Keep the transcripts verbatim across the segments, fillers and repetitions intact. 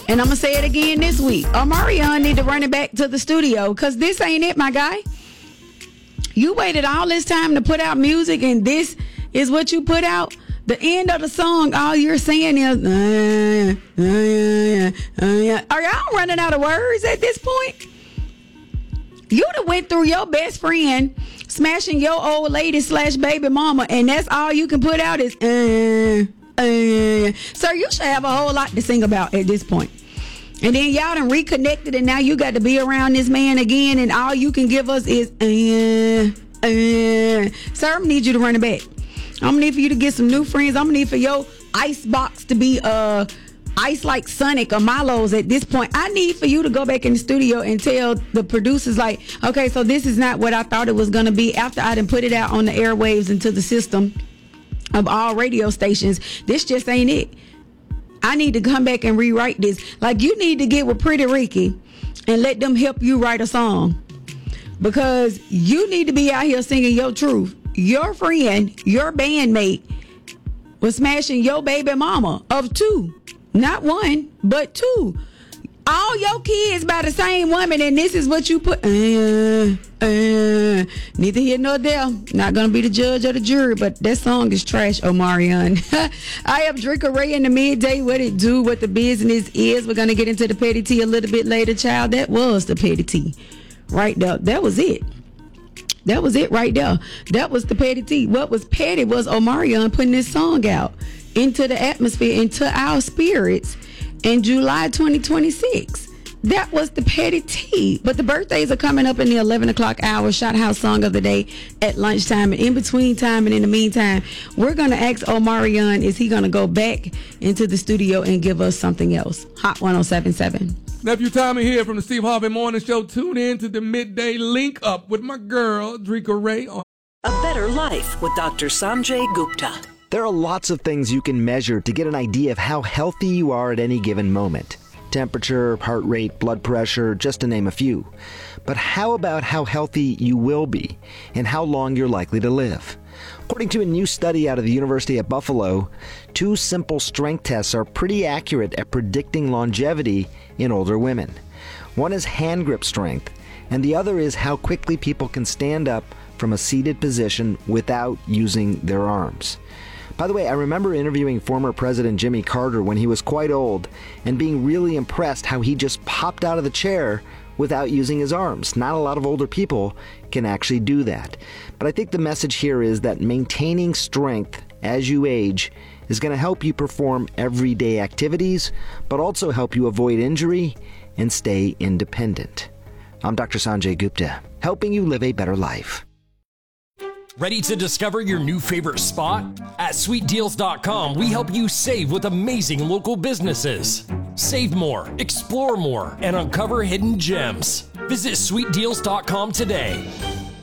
And I'm going to say it again this week. Omarion need to run it back to the studio because this ain't it, my guy. You waited all this time to put out music and this is what you put out. The end of the song, all you're saying is, uh, uh, uh, uh, are y'all running out of words at this point? You done went through your best friend smashing your old lady slash baby mama, and that's all you can put out is, uh, uh. Sir, you should have a whole lot to sing about at this point. And then y'all done reconnected, and now you got to be around this man again, and all you can give us is, uh, uh. Sir, I'm gonna need you to run it back. I'm gonna need for you to get some new friends. I'm gonna need for your ice box to be uh ice like Sonic or Milo's at this point. I need for you to go back in the studio and tell the producers, like, okay, so this is not what I thought it was gonna be after I done put it out on the airwaves into the system of all radio stations. This just ain't it. I need to come back and rewrite this. Like, you need to get with Pretty Ricky and let them help you write a song, because you need to be out here singing your truth. Your friend, your bandmate, was smashing your baby mama of two. Not one, but two. All your kids by the same woman, and this is what you put. Uh, uh, neither here nor there. Not going to be the judge or the jury, but that song is trash, Omarion. I am Drinker Ray in the midday. What it do, what the business is. We're going to get into the petty tea a little bit later, child. That was the petty tea. Right there. That was it. That was it right there. That was the petty tea. What was petty was Omarion putting this song out into the atmosphere, into our spirits in July twenty twenty-six. That was the petty tea. But the birthdays are coming up in the eleven o'clock hour. Shot House Song of the Day at lunchtime. And in between time and in the meantime, we're going to ask Omarion, is he going to go back into the studio and give us something else? Hot one oh seven point seven. Nephew Tommy here from the Steve Harvey Morning Show. Tune in to the midday link up with my girl, Drinker Ray. On- A Better Life with Doctor Sanjay Gupta. There are lots of things you can measure to get an idea of how healthy you are at any given moment. Temperature, heart rate, blood pressure, just to name a few. But how about how healthy you will be and how long you're likely to live? According to a new study out of the University of Buffalo, two simple strength tests are pretty accurate at predicting longevity in older women. One is hand grip strength, and the other is how quickly people can stand up from a seated position without using their arms. By the way, I remember interviewing former President Jimmy Carter when he was quite old and being really impressed how he just popped out of the chair without using his arms. Not a lot of older people can actually do that. But I think the message here is that maintaining strength as you age is going to help you perform everyday activities, but also help you avoid injury and stay independent. I'm Doctor Sanjay Gupta, helping you live a better life. Ready to discover your new favorite spot? At sweet deals dot com, we help you save with amazing local businesses. Save more, explore more, and uncover hidden gems. Visit sweet deals dot com today.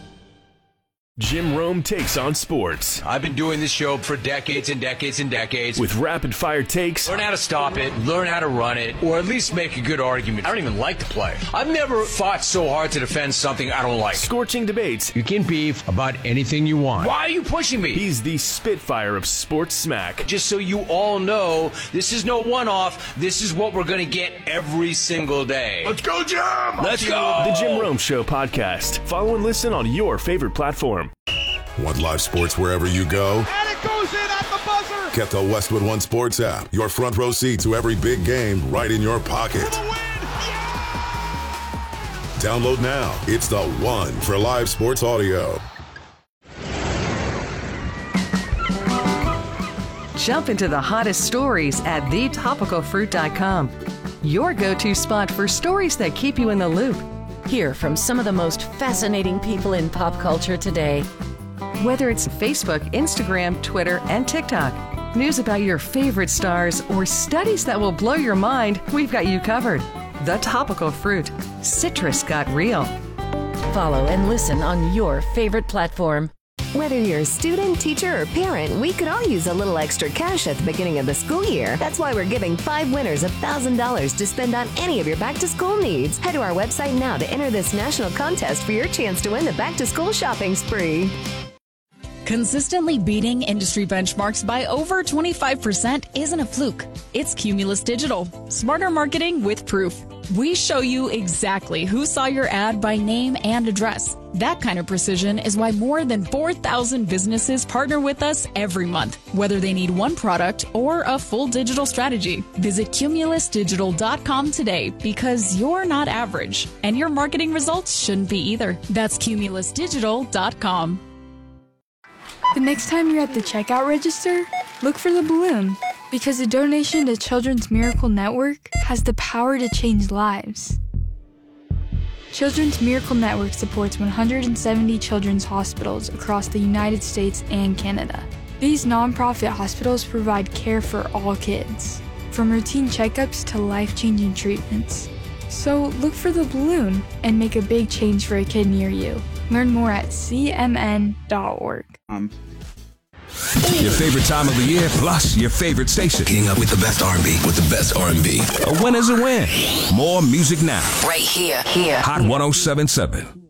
Jim Rome takes on sports. I've been doing this show for decades and decades and decades. With rapid-fire takes. Learn how to stop it, learn how to run it, or at least make a good argument. I don't even like the play. I've never fought so hard to defend something I don't like. Scorching debates. You can beef about anything you want. Why are you pushing me? He's the Spitfire of sports smack. Just so you all know, this is no one-off. This is what we're going to get every single day. Let's go, Jim! Let's go! The Jim Rome Show podcast. Follow and listen on your favorite platform. Want live sports wherever you go? And it goes in at the buzzer! Get the Westwood One Sports app. Your front row seat to every big game right in your pocket. For the win! Yeah! Download now. It's the one for live sports audio. Jump into the hottest stories at the topical fruit dot com. Your go-to spot for stories that keep you in the loop. Hear from some of the most fascinating people in pop culture today. Whether it's Facebook, Instagram, Twitter, and TikTok, news about your favorite stars, or studies that will blow your mind, we've got you covered. The Topical Fruit. Citrus got real. Follow and listen on your favorite platform. Whether you're a student, teacher, or parent, we could all use a little extra cash at the beginning of the school year. That's why we're giving five winners one thousand dollars to spend on any of your back-to-school needs. Head to our website now to enter this national contest for your chance to win the back-to-school shopping spree. Consistently beating industry benchmarks by over twenty-five percent isn't a fluke. It's Cumulus Digital. Smarter marketing with proof. We show you exactly who saw your ad by name and address. That kind of precision is why more than four thousand businesses partner with us every month, whether they need one product or a full digital strategy. Visit cumulus digital dot com today because you're not average, and your marketing results shouldn't be either. That's cumulus digital dot com. The next time you're at the checkout register, look for the balloon, because a donation to Children's Miracle Network has the power to change lives. Children's Miracle Network supports one hundred seventy children's hospitals across the United States and Canada. These nonprofit hospitals provide care for all kids, from routine checkups to life-changing treatments. So look for the balloon and make a big change for a kid near you. Learn more at c m n dot org. Um. Your favorite time of the year, plus your favorite station. Getting up with the best R and B, with the best R and B. A win is a win. More music now. Right here, here. Hot one oh seven point seven.